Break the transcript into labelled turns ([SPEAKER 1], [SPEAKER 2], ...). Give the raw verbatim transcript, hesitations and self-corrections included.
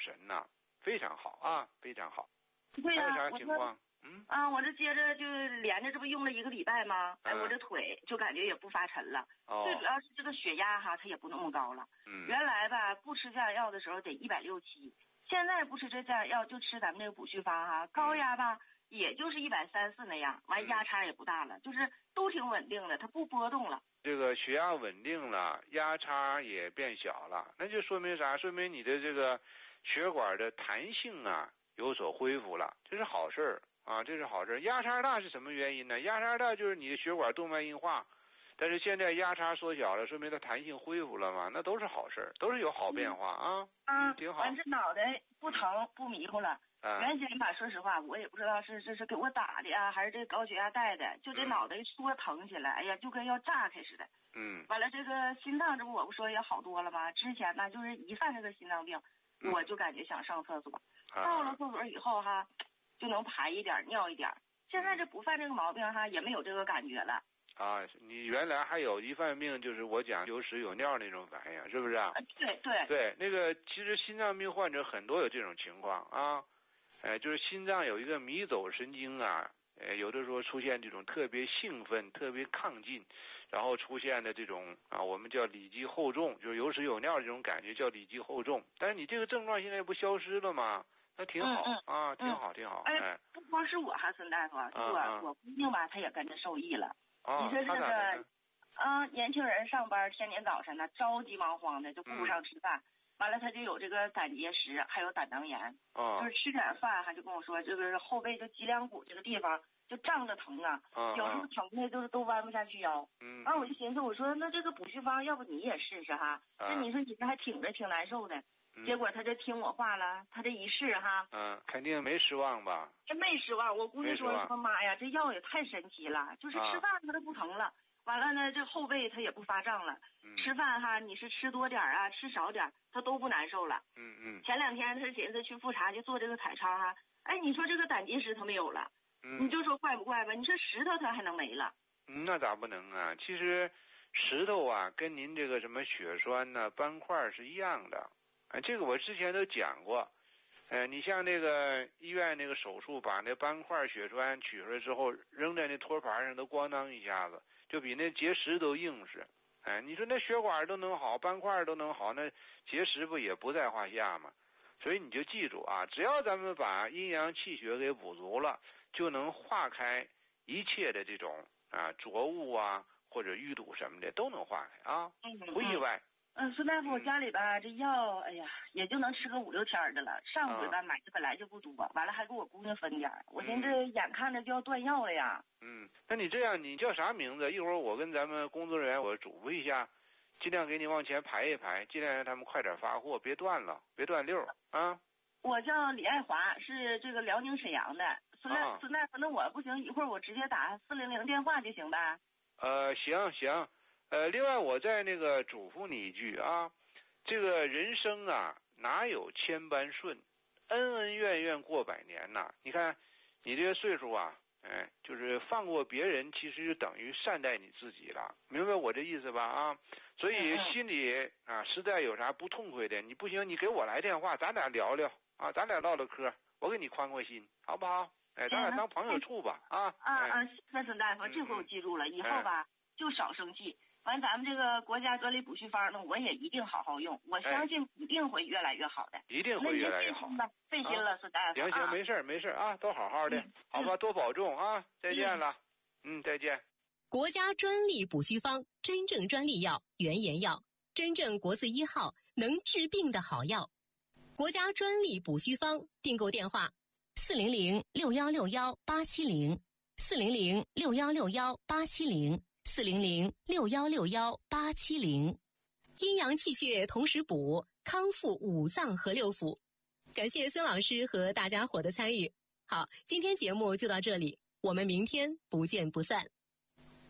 [SPEAKER 1] 神呐、啊，非常好啊，非常好。
[SPEAKER 2] 对呀、啊，
[SPEAKER 1] 还有啥情况？嗯
[SPEAKER 2] 啊，我这接着就连着这不用了一个礼拜吗？哎，
[SPEAKER 1] 嗯、
[SPEAKER 2] 我这腿就感觉也不发沉了。
[SPEAKER 1] 哦，
[SPEAKER 2] 最主要是这个血压哈，它也不那么高了。
[SPEAKER 1] 嗯，
[SPEAKER 2] 原来吧不吃降压药的时候得一百六七，现在不吃这降压药就吃咱们这个补虚方哈，高压吧、嗯、也就是一百三四那样，完压差也不大了，就是都挺稳定的，它不波动了。
[SPEAKER 1] 这个血压稳定了，压差也变小了，那就说明啥？说明你的这个血管的弹性啊有所恢复了，这是好事儿啊，这是好事儿。压差大是什么原因呢？压差大就是你的血管动脉硬化，但是现在压差缩小了，说明它弹性恢复了嘛，那都是好事儿，都是有好变化啊。
[SPEAKER 2] 啊、
[SPEAKER 1] 嗯，挺好。
[SPEAKER 2] 完这脑袋不疼不迷糊了。
[SPEAKER 1] 啊、
[SPEAKER 2] 原先吧，说实话，我也不知道是是是给我打的呀，还是这高血压带的，就这脑袋说疼起来，哎呀，就跟要炸开似的。
[SPEAKER 1] 嗯。
[SPEAKER 2] 完了，这个心脏这不我不说也好多了吗？之前呢，就是一犯这个心脏病，嗯、我就感觉想上厕所，啊、到了厕所以后哈，就能排一点尿一点。现在这不犯这个毛病哈，也没有这个感觉了。
[SPEAKER 1] 啊，你原来还有一犯病，就是我讲有屎有尿那种反应，是不是啊？
[SPEAKER 2] 对对
[SPEAKER 1] 对，那个其实心脏病患者很多有这种情况啊，呃，就是心脏有一个迷走神经啊，呃，有的时候出现这种特别兴奋、特别亢进，然后出现的这种啊，我们叫里肌厚重，就是有屎有尿这种感觉叫里肌厚重。但是你这个症状现在不消失了吗？那挺好、
[SPEAKER 2] 嗯嗯、
[SPEAKER 1] 啊，挺好，挺好。
[SPEAKER 2] 哎，哎不光是我哈，孙大夫，
[SPEAKER 1] 啊、
[SPEAKER 2] 我、
[SPEAKER 1] 啊、
[SPEAKER 2] 我姑娘吧，她也跟着受益了。
[SPEAKER 1] 哦、
[SPEAKER 2] 你说这个啊，年轻人上班天天早晨呢着急忙慌的就顾不上吃饭，嗯、完了他就有这个胆结石，还有胆囊炎。
[SPEAKER 1] 哦，
[SPEAKER 2] 就是吃点饭，他就跟我说，这个后背就脊梁骨这个地方就胀着疼啊，
[SPEAKER 1] 哦、
[SPEAKER 2] 有时候疼的就是都弯不下去腰。
[SPEAKER 1] 嗯，
[SPEAKER 2] 完、啊、我就寻思，我说那这个补虚方，要不你也试试哈？那、嗯、你说你这还挺着挺难受的。
[SPEAKER 1] 嗯、
[SPEAKER 2] 结果他这听我话了，他这一试哈，
[SPEAKER 1] 嗯，肯定没失望吧？
[SPEAKER 2] 这没失望，我估计说说妈呀，这药也太神奇了，就是吃饭他都不疼了。啊完了呢，这后背它也不发胀了。
[SPEAKER 1] 嗯、
[SPEAKER 2] 吃饭哈，你是吃多点啊，吃少点，它都不难受了。
[SPEAKER 1] 嗯嗯。
[SPEAKER 2] 前两天他寻思去复查，就做这个彩超哈。哎，你说这个胆结石它没有了，
[SPEAKER 1] 嗯、
[SPEAKER 2] 你就说怪不怪吧？你说石头它还能没了？
[SPEAKER 1] 嗯，那咋不能啊？其实石头啊，跟您这个什么血栓呢、斑块是一样的。啊，这个我之前都讲过。呃，你像那个医院那个手术，把那斑块血栓取出来之后，扔在那托盘上，都咣当一下子。就比那结石都硬实，哎，你说那血管都能好，斑块都能好，那结石不也不在话下吗？所以你就记住啊，只要咱们把阴阳气血给补足了，就能化开一切的这种啊浊物啊或者淤堵什么的都能化开啊，不意外。
[SPEAKER 2] 嗯，孙大夫，我家里吧这药，哎呀，也就能吃个五六天的了。上回吧买的本来就不多，完了还给我姑娘分点，我寻思眼看着就要断药了呀。
[SPEAKER 1] 嗯，那你这样，你叫啥名字？一会儿我跟咱们工作人员我嘱咐一下，尽量给你往前排一排，尽量让他们快点发货，别断了，别断溜啊。
[SPEAKER 2] 我叫李爱华，是这个辽宁沈阳的。孙大孙大夫，那我不行，一会儿我直接打四零零电话就行呗。
[SPEAKER 1] 呃，行行。呃，另外我再那个嘱咐你一句啊，这个人生啊，哪有千般顺，恩恩怨怨过百年呐、啊？你看，你这个岁数啊，哎，就是放过别人，其实就等于善待你自己了，明白我这意思吧？啊，所以心里啊，实在有啥不痛快的，你不行，你给我来电话，咱俩聊聊啊，咱俩唠唠嗑，我给你宽宽心，好不好？哎，咱俩当朋友处吧，啊
[SPEAKER 2] 啊啊！那孙大夫，这回我记住了，以后吧就少生气。完，咱们这个国家专利补虚方呢，我也一定好好用，我相信一定会越来越好的，
[SPEAKER 1] 一定会越来越好。
[SPEAKER 2] 费心了，孙大夫。
[SPEAKER 1] 行行，没事没事啊，都好好的，好吧，多保重啊，再见了，嗯，再见。
[SPEAKER 3] 国家专利补虚方，真正专利药，原研药，真正国字一号，能治病的好药。国家专利补虚方，订购电话：四零零六幺六幺八七零，四零零六幺六幺八七零。四零零六幺六幺八七零，阴阳气血同时补，康复五脏和六腑。感谢孙老师和大家伙的参与。好，今天节目就到这里，我们明天不见不散。